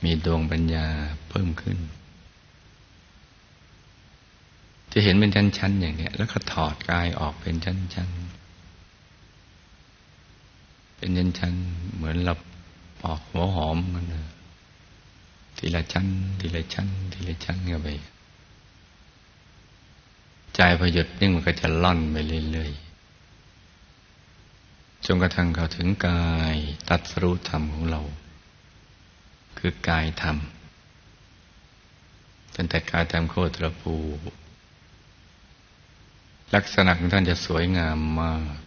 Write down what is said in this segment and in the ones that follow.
มีดวงปัญญาเพิ่มขึ้นจะเห็นเป็นชั้นๆอย่างเนี้ยแล้วก็ถอดกายออกเป็นชั้นๆเป็นชั้นๆเหมือนเราปอกหัวหอมกันนะทีละชั้นทีละชั้นทีละชั้นเข้าไปใจพอหยุดนิ่งมันก็จะล่อนไปเรื่อยๆจนกระทั่งเข้าถึงกายตรัสรู้ธรรมของเราคือกายธรรมตั้งแต่กายธรรมโคตรภูลักษณะของท่านจะสวยงามมาก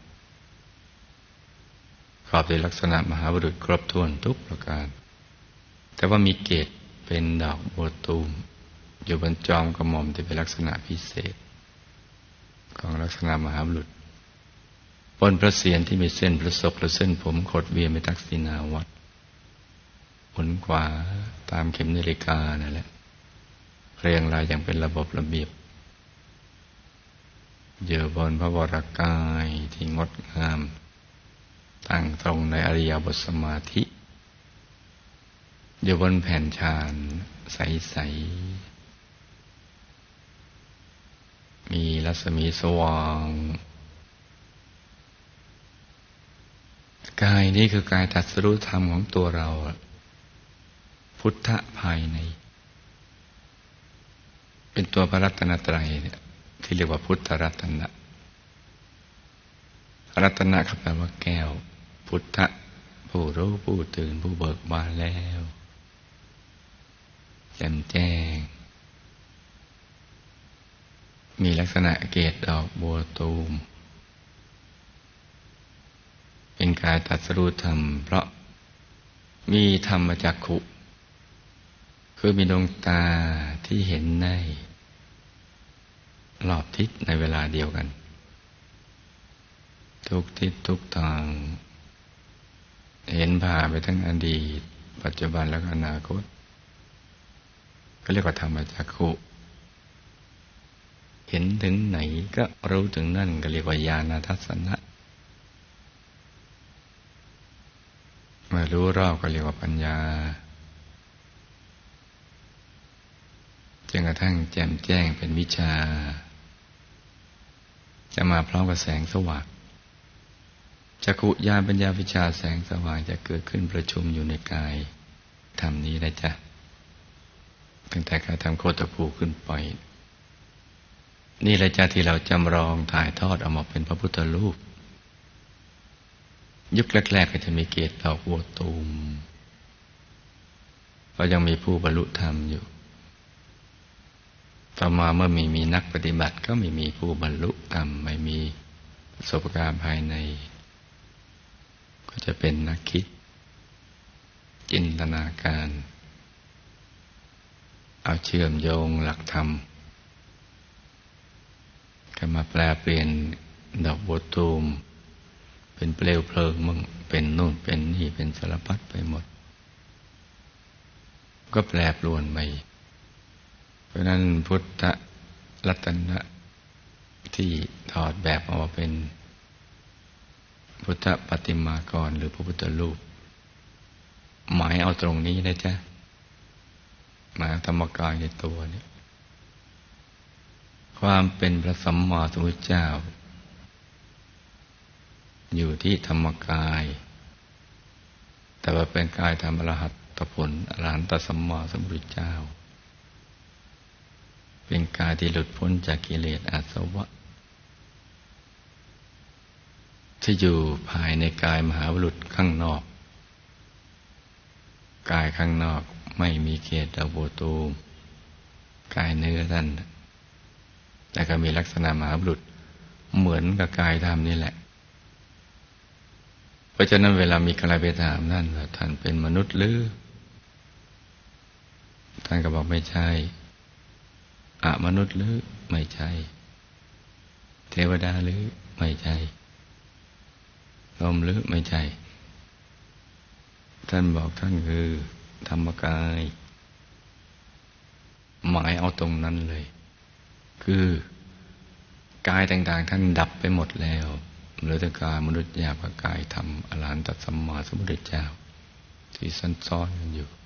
ประกอบด้วยลักษณะมหาบุรุษครบถ้วนทุกประการแต่ว่ามีเกศเป็นดอกบัวตูมอยู่บนจอมกระหม่อมที่เป็นลักษณะพิเศษของลักษณะมหาบุรุษบนพระเศียรที่มีเส้นประศกและเส้นผมขดเวียนไปทักษิณาวัตรหมุนขวาตามเข็มนาฬิกานั่นแหละเรียงรายอย่างเป็นระบบระเบียบอยู่บนพระวรกายที่งดงามตั้งตรงในอริยบทสมาธิอยู่บนแผ่นฌานใสๆมีรัศมีสว่างกายนี้คือกายตรัสรู้ธรรมของตัวเราพุทธะภายในเป็นตัวพระรัตนตรัยที่เรียกว่าพุทธรัตนะรัตนะแปลว่าแก้วพุทธะผู้รู้ผู้ตื่นผู้เบิกบานแล้วแจ่มแจ้งมีลักษณะเกศดอกบัวตูมเป็นกายตรัสรู้ธรรมเพราะมีธรรมจักขุคือมีดวงตาที่เห็นได้รอบทิศในเวลาเดียวกันทุกทิศทุกทางเห็นผ่าไปทั้งอดีตปัจจุบันและอนาคตก็เรียกว่าธรรมจักขุเห็นถึงไหนก็รู้ถึงนั่นก็เรียกว่าญาณทัศนะเมื่อรู้รอบก็เรียกว่าปัญญาจนกระทั่งแจ่มแจ้งเป็นวิชาจะมาพร้อมกับแสงสว่างจักขุญาณปัญญาวิชาแสงสว่างจะเกิดขึ้นประชุมอยู่ในกายธรรมนี้นะจ๊ะตั้งแต่การทำโคตรภูขึ้นไปนี่แหละจ้ะที่เราจำลองถ่ายทอดออกมาเป็นพระพุทธรูปยุคแรกๆก็จะมีเกศดอกบัวตูมก็ยังมีผู้บรรลุธรรมอยู่ต่อมาเมื่อมีนักปฏิบัติก็ไม่มีผู้บรรลุธรรมไม่มีประสบการณ์ภายในก็จะเป็นนักคิดจินตนาการเอาเชื่อมโยงหลักธรรมก็มาแปลเปลี่ยนดอกบัวตูมเป็นเปลวเพลิงมั่งเป็นนู่นเป็นนี่เป็นสารพัดไปหมดก็แปรปรวนไปเพราะนั้นพุทธรัตนะที่ถอดแบบออกมาเป็นพุทธปฏิมากรหรือพระพุทธรูปหมายเอาตรงนี้นะจ๊ะหมายธรรมกายในตัวเนี่ยความเป็นพระสัมมาสัมพุทธเจ้าอยู่ที่ธรรมกายแต่ว่าเป็นกายธรรมอรหัตผลอรหันตสัมมาสัมพุทธเจ้าเป็นกายที่หลุดพ้นจากกิเลสอาสวะที่อยู่ภายในกายมหาบุรุษข้างนอกกายข้างนอกไม่มีเกศดอกบัวตูมกายเนื้อท่านแต่ก็มีลักษณะมหาบุรุษเหมือนกับกายธรรมนี่แหละเพราะฉะนั้นเวลามีใครไปถามท่านว่าท่านเป็นมนุษย์หรือท่านก็บอกไม่ใช่มนุษย์หรือไม่ใช่เทวดาหรือไม่ใช่ลมหรือไม่ใช่ท่านบอกท่านคือธรรมกายหมายเอาตรงนั้นเลยคือกายต่างๆท่านดับไปหมดแล้วเหลือแต่กายมนุษย์หยาบกับกายธรรมอรหันตสัมมาสัมพุทธเจ้าที่ซ่อนๆกันอยู่